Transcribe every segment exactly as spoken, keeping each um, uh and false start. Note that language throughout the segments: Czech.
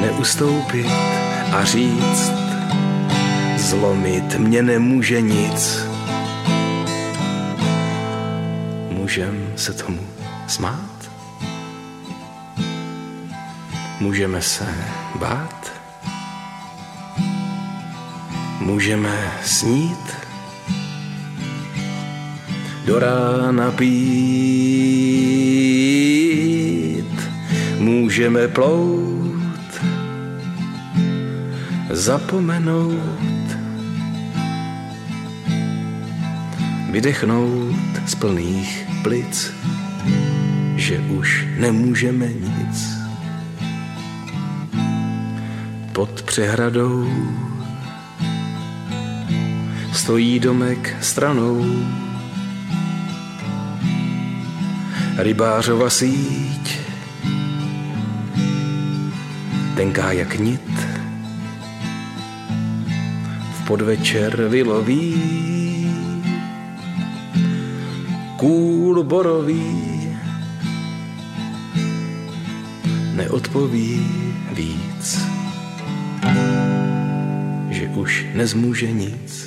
neustoupit a říct, zlomit mě nemůže nic. Můžem se tomu smát? Můžeme se bát? Můžeme snít? Do rána pít? Můžeme plout? Zapomenout? Vydechnout z plných plic, že už nemůžeme nic. Pod přehradou stojí domek stranou, rybářova síť, tenká jak nit, v podvečer vyloví kůl borový, neodpoví víc, že už nezmůže nic.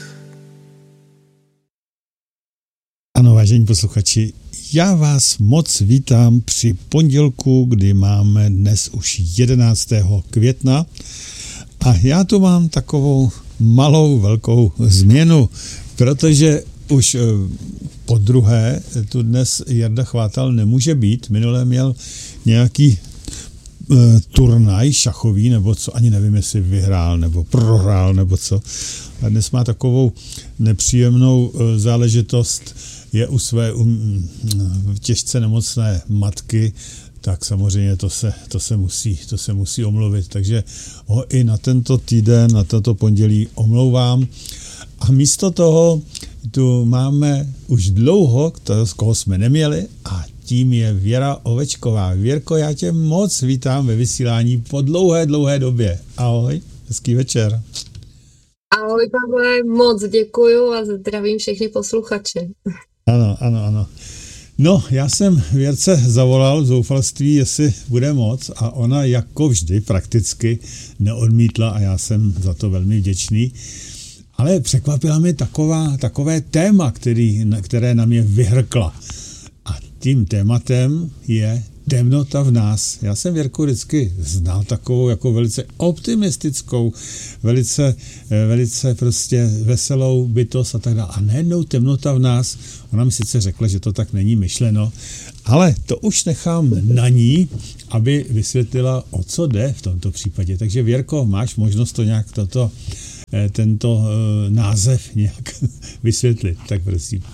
Ano, vážení posluchači, já vás moc vítám při pondělku, kdy máme dnes už jedenáctého května a já tu mám takovou malou velkou změnu, protože už po druhé tu dnes Jarda Chvátal nemůže být. Minule měl nějaký e, turnaj šachový, nebo co, ani nevím, jestli vyhrál, nebo prohrál, nebo co. A dnes má takovou nepříjemnou e, záležitost, je u své um, těžce nemocné matky, tak samozřejmě to se, to se musí, to se musí omluvit. Takže ho i na tento týden, na toto pondělí omlouvám. A místo toho tu máme už dlouho, z koho jsme neměli, a tím je Věra Ovečková. Věrko, já tě moc vítám ve vysílání po dlouhé, dlouhé době. Ahoj, hezký večer. Ahoj, Pavle, moc děkuju a zdravím všechny posluchače. Ano, ano, ano. No, já jsem Věrce zavolal v zoufalství, jestli bude moc, a ona jako vždy prakticky neodmítla a já jsem za to velmi vděčný. Ale překvapila mě taková, takové téma, který, které na mě vyhrkla. A tím tématem je temnota v nás. Já jsem Věrku vždycky znal takovou jako velice optimistickou, velice, velice prostě veselou bytost a tak dále. A najednou temnota v nás. Ona mi sice řekla, že to tak není myšleno, ale to už nechám na ní, aby vysvětlila, o co jde v tomto případě. Takže Věrko, máš možnost to nějak toto tento uh, název nějak vysvětlit, tak prosím.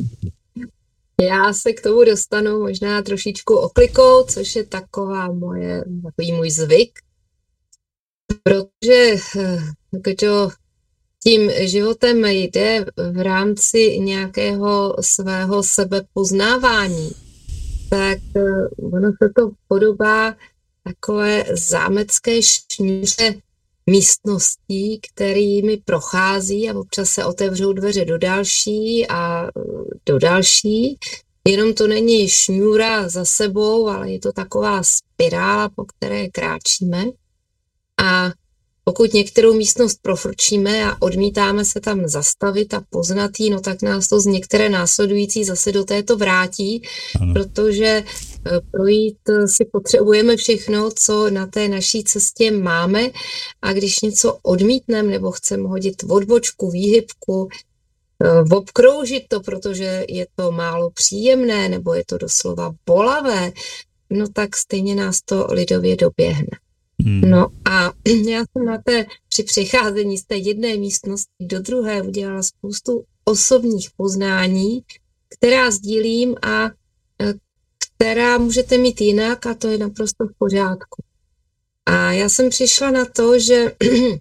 Já se k tomu dostanu možná trošičku oklikou, což je taková moje, takový můj zvyk, protože kdo tím životem jde v rámci nějakého svého sebepoznávání, tak ono se to podobá takové zámecké šňůře místností, kterými prochází a občas se otevřou dveře do další a do další. Jenom to není šňůra za sebou, ale je to taková spirála, po které kráčíme. A pokud některou místnost profrčíme a odmítáme se tam zastavit a poznat jí, no tak nás to z některé následující zase do této vrátí, ano. Protože projít si potřebujeme všechno, co na té naší cestě máme, a když něco odmítneme nebo chceme hodit odbočku, výhybku, obkroužit to, protože je to málo příjemné nebo je to doslova bolavé, no tak stejně nás to lidově doběhne. Hmm. No a já jsem na té, při přecházení z té jedné místnosti do druhé udělala spoustu osobních poznání, která sdílím a která můžete mít jinak, a to je naprosto v pořádku. A já jsem přišla na to, že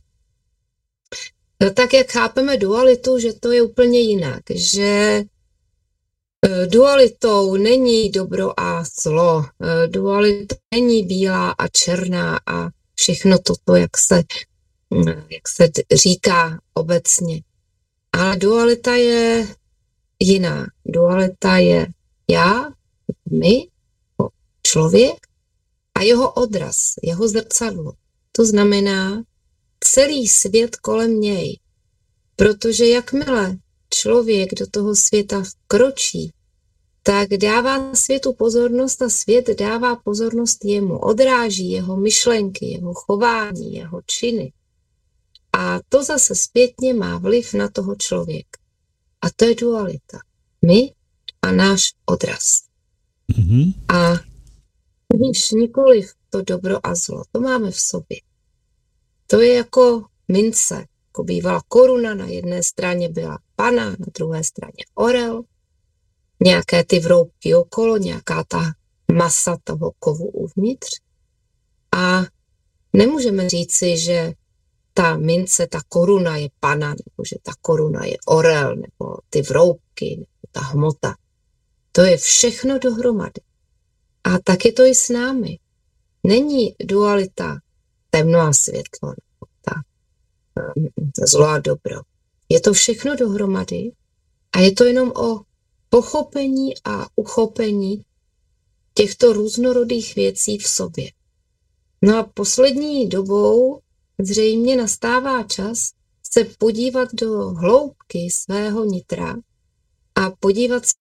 tak, jak chápeme dualitu, že to je úplně jinak, že dualitou není dobro a zlo, dualitou není bílá a černá a všechno toto, jak se, jak se říká obecně. Ale dualita je jiná. Dualita je já, my, člověk a jeho odraz, jeho zrcadlo. to znamená celý svět kolem něj. Protože jakmile člověk do toho světa vkročí, tak dává světu pozornost a svět dává pozornost jemu, odráží jeho myšlenky, jeho chování, jeho činy. A to zase zpětně má vliv na toho člověka. A to je dualita. My a náš odraz. Mm-hmm. A když nikoliv to dobro a zlo, to máme v sobě. To je jako mince, jako bývala koruna, na jedné straně byla pana, na druhé straně orel, nějaké ty vroubky okolo, nějaká ta masa toho kovu uvnitř. A nemůžeme říci, že ta mince, ta koruna je pana, nebo že ta koruna je orel, nebo ty vroubky, nebo ta hmota. To je všechno dohromady. A tak je to i s námi. Není dualita temno a světlo, nebo ta zlo a dobro. Je to všechno dohromady a je to jenom o pochopení a uchopení těchto různorodých věcí v sobě. No a poslední dobou zřejmě nastává čas se podívat do hloubky svého nitra a podívat se,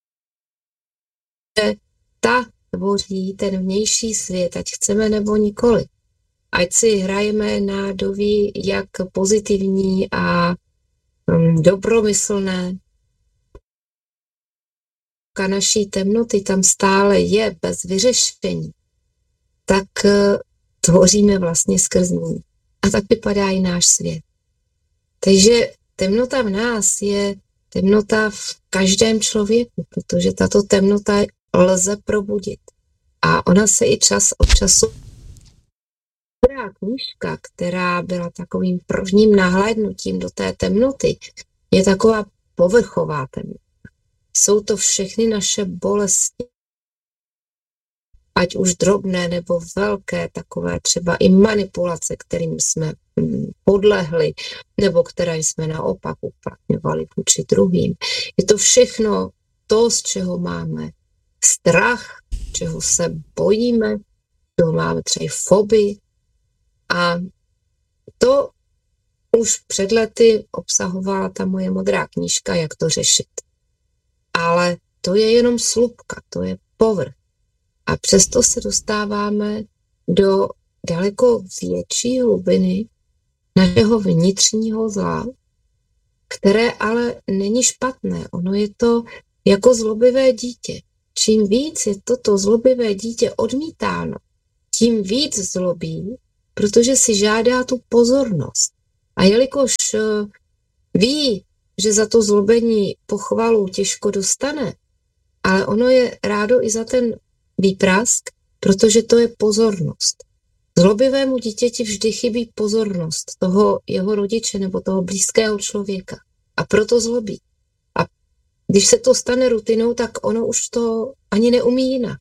že ta tvoří ten vnější svět, ať chceme nebo nikoli. Ať si hrajeme na doví, jak pozitivní a um, dobromyslné. A naší temnoty tam stále je bez vyřešení, tak uh, tvoříme vlastně skrz ní. A tak vypadá i náš svět. Takže temnota v nás je temnota v každém člověku, protože tato temnota lze probudit. A ona se i čas od času... Dobrá knížka, která byla takovým prvním nahlédnutím do té temnoty, je taková povrchová temnota. Jsou to všechny naše bolesti, ať už drobné nebo velké, takové třeba i manipulace, kterým jsme podlehli, nebo které jsme naopak uplatňovali vůči druhým. Je to všechno to, z čeho máme strach, čeho se bojíme, čeho máme třeba fobii. A to už před lety obsahovala ta moje modrá knížka, jak to řešit. Ale to je jenom slupka, to je povrch. A přesto se dostáváme do daleko větší hlubiny našeho vnitřního zla, které ale není špatné. Ono je to jako zlobivé dítě. Čím víc je toto zlobivé dítě odmítáno, tím víc zlobí, protože si žádá tu pozornost. A jelikož ví, že za to zlobení pochvalu těžko dostane, ale ono je rádo i za ten výprask, protože to je pozornost. Zlobivému dítěti vždy chybí pozornost toho jeho rodiče nebo toho blízkého člověka. A proto zlobí. A když se to stane rutinou, tak ono už to ani neumí jinak.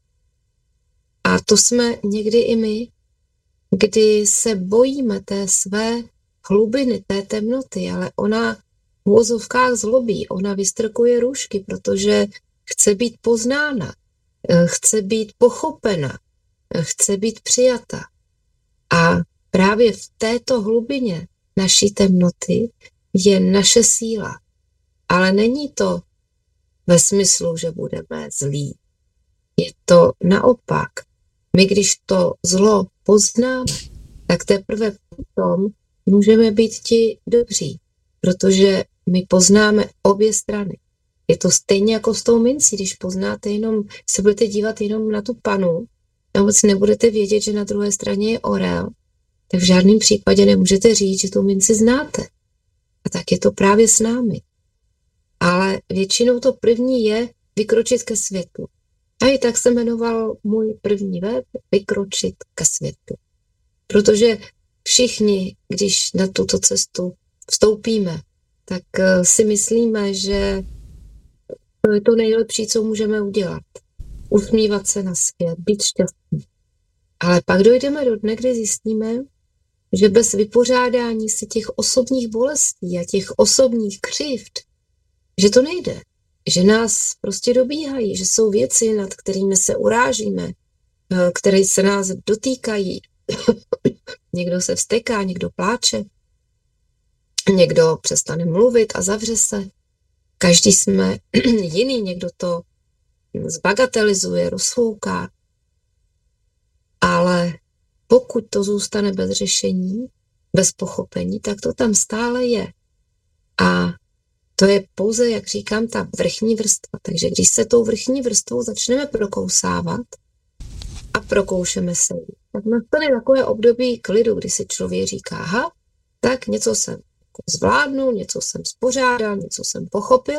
A to jsme někdy i my, kdy se bojíme té své hlubiny, té temnoty, ale ona v uvozovkách zlobí, ona vystrkuje růžky, protože chce být poznána, chce být pochopena, chce být přijata. A právě v této hlubině naší temnoty je naše síla. Ale není to ve smyslu, že budeme zlí. Je to naopak. My, když to zlo poznáme, tak teprve potom můžeme být ti dobří, protože my poznáme obě strany. Je to stejně jako s tou mincí, když poznáte jenom, se budete dívat jenom na tu panu, a vůbec nebudete vědět, že na druhé straně je orel, tak v žádném případě nemůžete říct, že tu minci znáte. A tak je to právě s námi. Ale většinou to první je vykročit ke světlu. A i tak se jmenoval můj první web Vykročit ke světlu. Protože všichni, když na tuto cestu vstoupíme, tak si myslíme, že to je to nejlepší, co můžeme udělat. Usmívat se na svět, být šťastný. Ale pak dojdeme do dne, kdy zjistíme, že bez vypořádání si těch osobních bolestí a těch osobních křivd, že to nejde. Že nás prostě dobíhají, že jsou věci, nad kterými se urážíme, které se nás dotýkají někdo se vzteká, někdo pláče, někdo přestane mluvit a zavře se. Každý jsme jiný, někdo to zbagatelizuje, rozfouká. Ale pokud to zůstane bez řešení, bez pochopení, tak to tam stále je. A to je pouze, jak říkám, ta vrchní vrstva. Takže když se tou vrchní vrstvou začneme prokousávat a prokoušeme se jí, tak nastane takové období klidu, kdy si člověk říká, aha, tak něco jsem zvládnul, něco jsem spořádal, něco jsem pochopil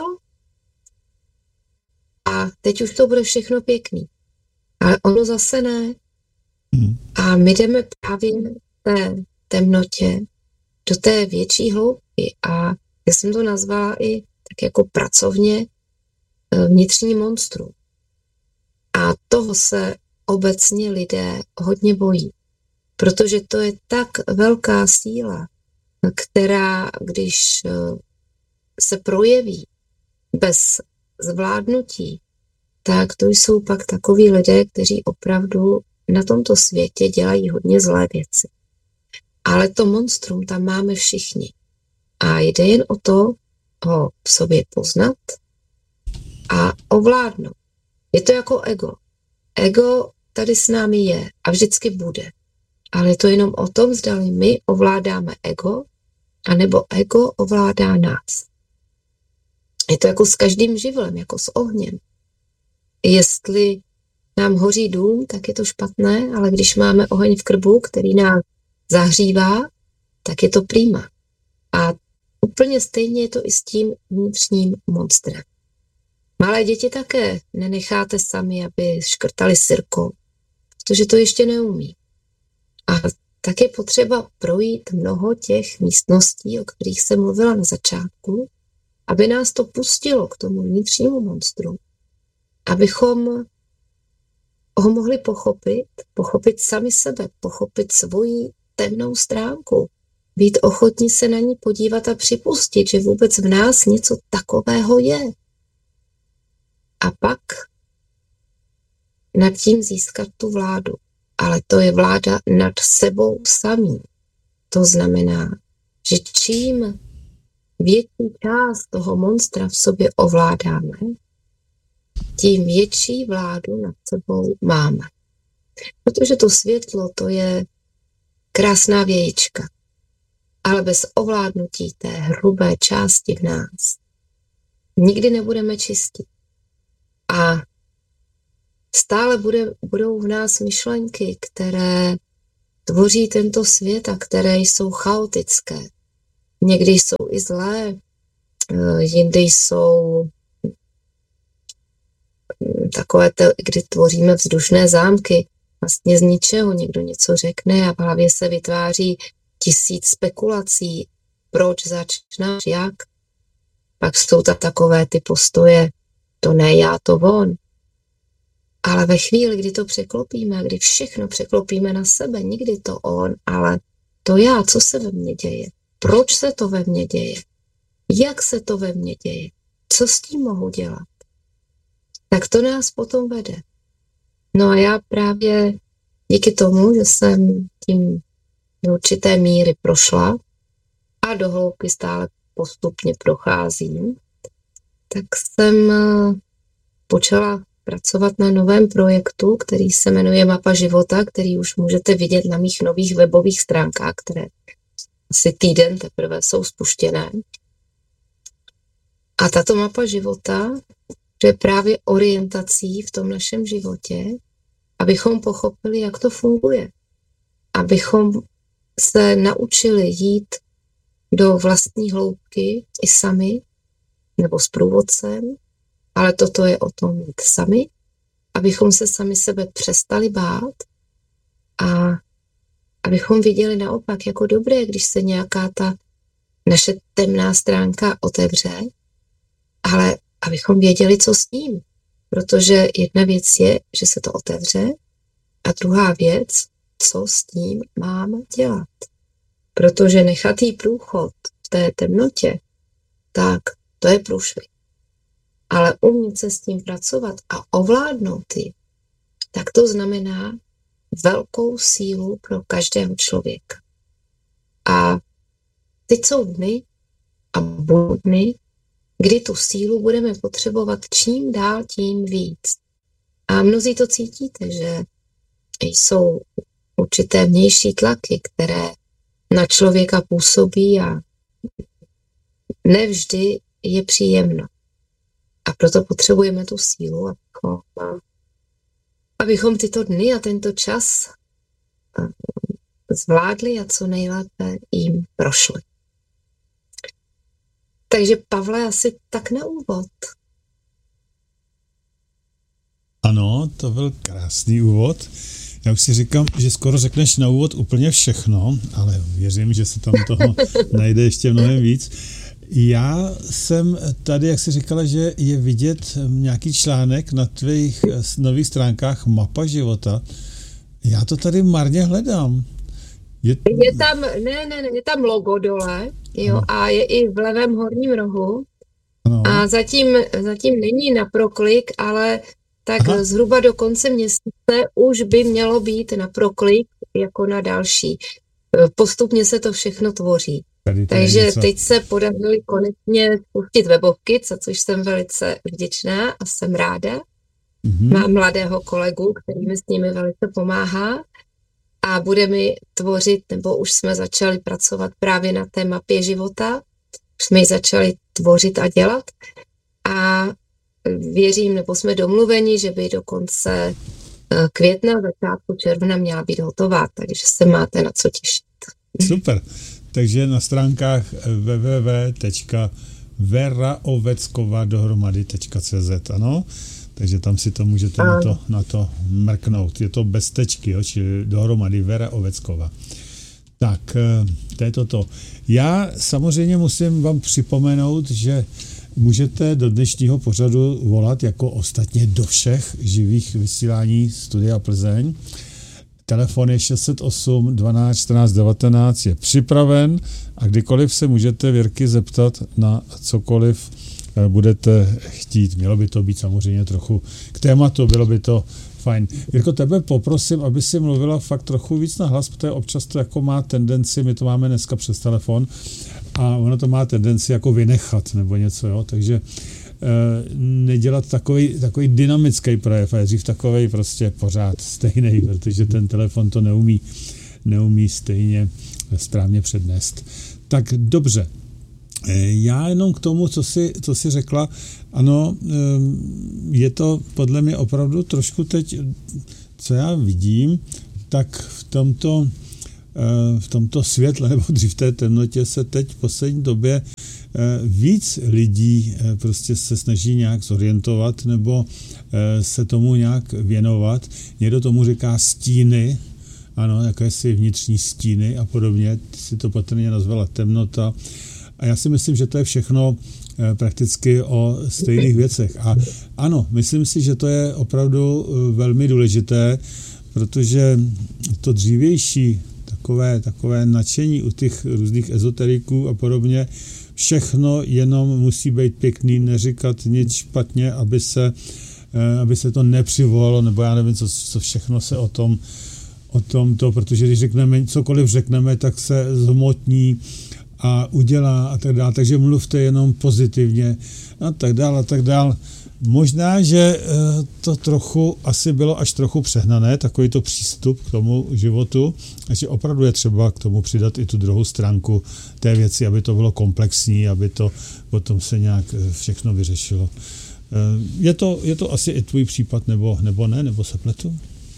a teď už to bude všechno pěkný. Ale ono zase ne. A my jdeme právě v té temnotě do té větší hloubky a já jsem to nazvala i tak jako pracovně vnitřní monstrum. A toho se obecně lidé hodně bojí, protože to je tak velká síla, která, když se projeví bez zvládnutí, tak to jsou pak takoví lidé, kteří opravdu na tomto světě dělají hodně zlé věci. Ale to monstrum tam máme všichni. A jde jen o to, ho v sobě poznat a ovládnout. Je to jako ego. Ego tady s námi je a vždycky bude. Ale je to jenom o tom, zdali my ovládáme ego, anebo ego ovládá nás. Je to jako s každým živlem, jako s ohněm. Jestli nám hoří dům, tak je to špatné, ale když máme oheň v krbu, který nás zahřívá, tak je to prima. A úplně stejně je to i s tím vnitřním monstrem. Malé děti také nenecháte sami, aby škrtali sirkou, protože to ještě neumí. A tak je potřeba projít mnoho těch místností, o kterých jsem mluvila na začátku, aby nás to pustilo k tomu vnitřnímu monstru, abychom ho mohli pochopit, pochopit sami sebe, pochopit svoji temnou stránku, být ochotní se na ní podívat a připustit, že vůbec v nás něco takového je. A pak nad tím získat tu vládu. Ale to je vláda nad sebou samým. To znamená, že čím větší část toho monstra v sobě ovládáme, tím větší vládu nad sebou máme. Protože to světlo, to je krásná vějička, ale bez ovládnutí té hrubé části v nás nikdy nebudeme čistí. A stále bude, budou v nás myšlenky, které tvoří tento svět a které jsou chaotické. Někdy jsou i zlé, jindy jsou takové, kdy tvoříme vzdušné zámky, vlastně z ničeho někdo něco řekne a v hlavě se vytváří tisíc spekulací, proč, zač, jak. Pak jsou to takové ty postoje, to ne já, to on. Ale ve chvíli, kdy to překlopíme, kdy všechno překlopíme na sebe, nikdy to on, ale to já, co se ve mně děje, proč se to ve mně děje, jak se to ve mně děje, co s tím mohu dělat, tak to nás potom vede. No a já právě díky tomu, že jsem tím do určité míry prošla a do hloubky stále postupně procházím, tak jsem počala pracovat na novém projektu, který se jmenuje Mapa života, který už můžete vidět na mých nových webových stránkách, které asi týden teprve jsou spuštěné. A tato mapa života je právě orientací v tom našem životě, abychom pochopili, jak to funguje. Abychom se naučili jít do vlastní hloubky i sami, nebo s průvodcem, ale toto je o tom jít sami, abychom se sami sebe přestali bát a abychom viděli naopak jako dobré, když se nějaká ta naše temná stránka otevře, ale abychom věděli, co s tím. Protože jedna věc je, že se to otevře a druhá věc, co s tím mám dělat. Protože nechatý průchod v té temnotě, tak to je průšvih. Ale umět se s tím pracovat a ovládnout ji, tak to znamená velkou sílu pro každého člověka. A teď jsou dny a budou dny, kdy tu sílu budeme potřebovat čím dál tím víc. A mnozí to cítíte, že jsou určité vnější tlaky, které na člověka působí a nevždy je příjemno. A proto potřebujeme tu sílu, abychom, abychom tyto dny a tento čas zvládli a co nejlépe jim prošli. Takže Pavle, asi tak na úvod. Ano, to byl krásný úvod. Já už si říkám, že skoro řekneš na úvod úplně všechno, ale věřím, že se tam toho najde ještě mnohem víc. Já jsem tady, jak jsi říkala, že je vidět nějaký článek na tvých nových stránkách Mapa života. Já to tady marně hledám. Je, je tam, ne, ne, ne, je tam logo dole, jo, ano. A je i v levém horním rohu. Ano. A zatím, zatím není na proklik, ale tak Aha. zhruba do konce měsíce už by mělo být na proklik jako na další. Postupně se to všechno tvoří. Takže něco. Teď se podařilo konečně spustit webovky, za což jsem velice vděčná a jsem ráda. Mm-hmm. Mám mladého kolegu, který mi s nimi velice pomáhá a bude mi tvořit, nebo už jsme začali pracovat právě na té mapě života. Už jsme ji začali tvořit a dělat a věřím, nebo jsme domluveni, že by do konce května, začátku června měla být hotová, takže se máte na co těšit. Super. Takže na stránkách w w w tečka vera ovecková dohromady tečka c z, ano? Takže tam si to můžete na to, na to mrknout. Je to bez tečky, jo? Čili dohromady Vera Ovecková. Tak, to je toto. Já samozřejmě musím vám připomenout, že můžete do dnešního pořadu volat jako ostatně do všech živých vysílání Studia Plzeň. Telefon je šest set osm dvanáct čtrnáct devatenáct, je připraven a kdykoliv se můžete Věrky zeptat na cokoliv budete chtít. Mělo by to být samozřejmě trochu k tématu, bylo by to fajn. Jirko, tebe poprosím, aby si mluvila fakt trochu víc na hlas, protože občas to jako má tendenci, my to máme dneska přes telefon a ono to má tendenci jako vynechat nebo něco, jo, takže e, nedělat takový, takový dynamický projev, a je dřív takovej prostě pořád stejný, protože ten telefon to neumí, neumí stejně správně přednést. Tak dobře. Já jenom k tomu, co jsi, co jsi řekla, ano, je to podle mě opravdu trošku teď, co já vidím, tak v tomto, v tomto světle, nebo dřív v té temnotě se teď v poslední době víc lidí prostě se snaží nějak zorientovat nebo se tomu nějak věnovat. Někdo tomu říká stíny, ano, jakési vnitřní stíny a podobně, ty si to patrně nazvala temnota. A já si myslím, že to je všechno prakticky o stejných věcech. A ano, myslím si, že to je opravdu velmi důležité, protože to dřívější takové, takové nadšení u těch různých ezoteriků a podobně, všechno jenom musí být pěkný, neříkat nic špatně, aby se, aby se to nepřivolalo, nebo já nevím, co, co všechno se o tom, o tom to, protože když řekneme, cokoliv řekneme, tak se zhmotní a udělá a tak dále, takže mluvte jenom pozitivně a tak dále a tak dále. Možná, že to trochu asi bylo až trochu přehnané, takový to přístup k tomu životu, a že opravdu je třeba k tomu přidat i tu druhou stránku té věci, aby to bylo komplexní, aby to potom se nějak všechno vyřešilo. Je to, je to asi i tvůj případ, nebo, nebo ne, nebo se pletu?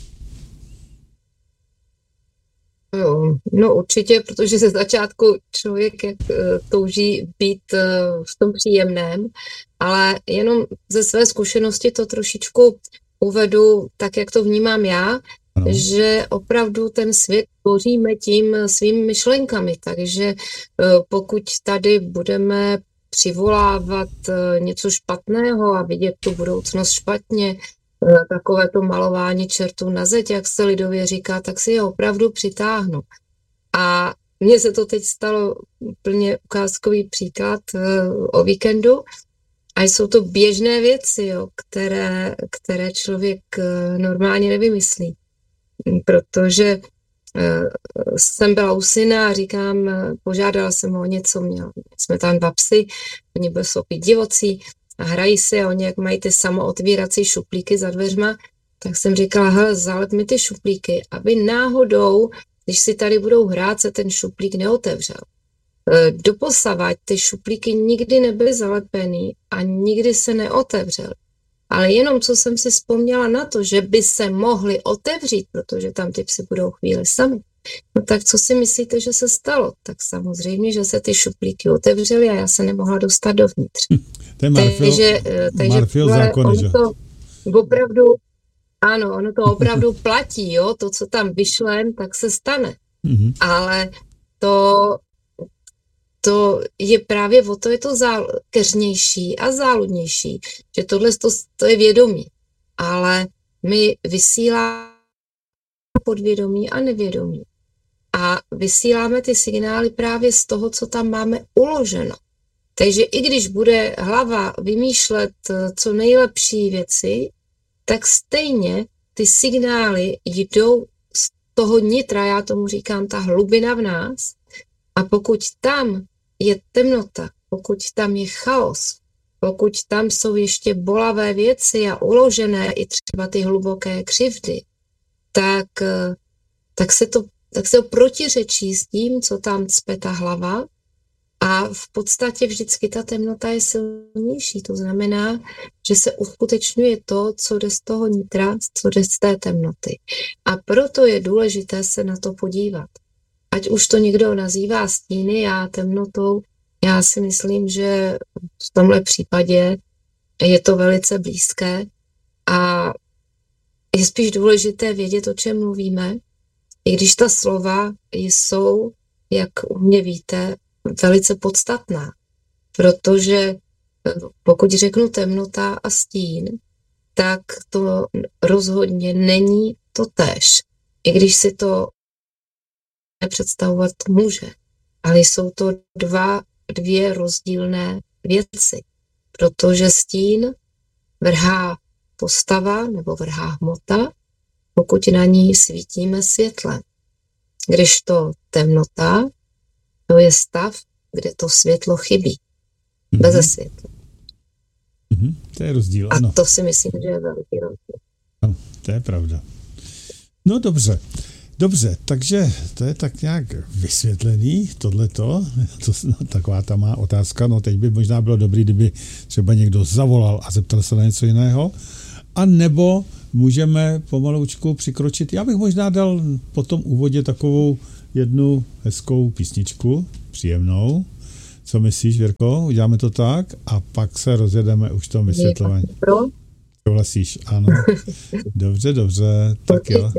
Jo, no určitě, protože ze začátku člověk jak touží být v tom příjemném, ale jenom ze své zkušenosti to trošičku uvedu tak, jak to vnímám já, ano. Že opravdu ten svět tvoříme tím svými myšlenkami, takže pokud tady budeme přivolávat něco špatného a vidět tu budoucnost špatně, takové to malování čertů na zeď, jak se lidově říká, tak si je opravdu přitáhnu. A mně se to teď stalo úplně ukázkový příklad o víkendu a jsou to běžné věci, jo, které, které člověk normálně nevymyslí. Protože jsem byla u syna a říkám, požádala jsem ho o něco, měl, jsme tam dva psy, oni byli jsou divocí a hrají si a oni jak mají ty samootvírací šuplíky za dveřma, tak jsem říkala, hele, zalep mi ty šuplíky, aby náhodou, když si tady budou hrát, se ten šuplík neotevřel. Doposavad ty šuplíky nikdy nebyly zalepený a nikdy se neotevřely. Ale jenom co jsem si vzpomněla na to, že by se mohly otevřít, protože tam ty psy budou chvíli sami. No tak co si myslíte, že se stalo? Tak samozřejmě, že se ty šuplíky otevřely a já se nemohla dostat dovnitř. To je Marfil, takže, takže Marfil zákony, že? To opravdu, ano, ono to opravdu platí, jo? To, co tam vyšlem, tak se stane. Mm-hmm. Ale to... To je právě o to, je to keřnější a záludnější, že tohle to, to je vědomí, ale my vysíláme podvědomí a nevědomí. A vysíláme ty signály právě z toho, co tam máme uloženo. Takže i když bude hlava vymýšlet co nejlepší věci, tak stejně ty signály jdou z toho nitra, já tomu říkám ta hlubina v nás, a pokud tam je temnota, pokud tam je chaos, pokud tam jsou ještě bolavé věci a uložené i třeba ty hluboké křivdy, tak, tak, se to, tak se to protiřečí s tím, co tam cpe ta hlava a v podstatě vždycky ta temnota je silnější. To znamená, že se uskutečňuje to, co jde z toho nitra, co jde z té temnoty. A proto je důležité se na to podívat. Ať už to někdo nazývá stíny, já temnotou, já si myslím, že v tomhle případě je to velice blízké a je spíš důležité vědět, o čem mluvíme, i když ta slova jsou, jak u mě víte, velice podstatná, protože pokud řeknu temnota a stín, tak to rozhodně není totéž. I když si to nepředstavovat může, ale jsou to dva, dvě rozdílné věci, protože stín vrhá postava nebo vrhá hmota, pokud na ní svítíme světlem. Když to temnota, to je stav, kde to světlo chybí. Mm-hmm. Beze světla. Mm-hmm. To je rozdíl, ano. A to si myslím, že je velký rozdíl. Ano, to je pravda. No dobře. Dobře, takže to je tak nějak vysvětlený, tohleto, to, no, taková ta má otázka, no teď by možná bylo dobrý, kdyby třeba někdo zavolal a zeptal se na něco jiného, a nebo můžeme pomaloučku přikročit, já bych možná dal po tom úvodě takovou jednu hezkou písničku, příjemnou, co myslíš, Věrko, uděláme to tak a pak se rozjedeme už v tom vysvětlování. Souhlasíš, ano, dobře, dobře, tak jo.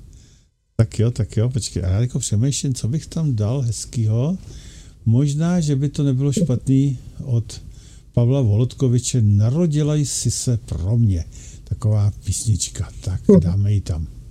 Tak jo, tak jo, počkej, a já jako přemýšlím, co bych tam dal hezkýho. Možná, že by to nebylo špatný od Pavla Volodkoviče, Narodila jsi se pro mě. Taková písnička, tak dáme ji tam.